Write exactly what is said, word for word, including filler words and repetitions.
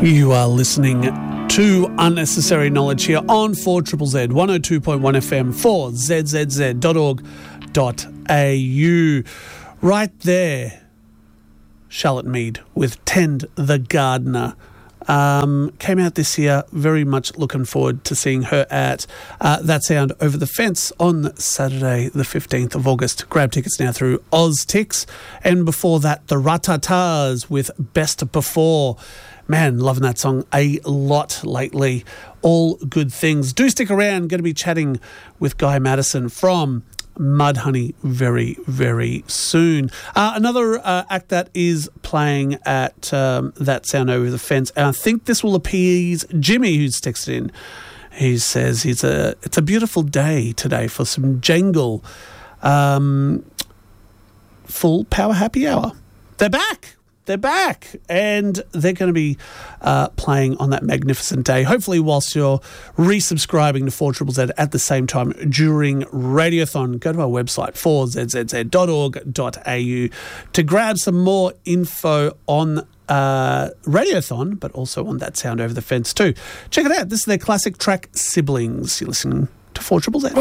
You are listening to Unnecessary Knowledge here on four Z Z Z, one oh two point one F M, four Z Z Z dot org dot A U. Right there, Charlotte Mead with Tend the Gardener. Um, came out this year. Very much looking forward to seeing her at uh, That Sound Over the Fence on Saturday the fifteenth of August. Grab tickets now through OzTix. And before that, the Ratatas with Best Before. Man, loving that song a lot lately. All good things. Do stick around. Going to be chatting with Guy Madison from Mudhoney very, very soon. Uh, another uh, act that is playing at um, That Sound Over the Fence, and I think this will appease Jimmy, who's texted in. He says it's a, it's a beautiful day today for some jangle. Um, full power happy hour. They're back. They're back, and they're going to be uh, playing on that magnificent day, hopefully whilst you're resubscribing to four Z Z Z at the same time during Radiothon. Go to our website, four Z Z Z dot org dot A U, to grab some more info on uh, Radiothon, but also on That Sound Over the Fence too. Check it out. This is their classic track, Siblings. You're listening to four Z Z Z.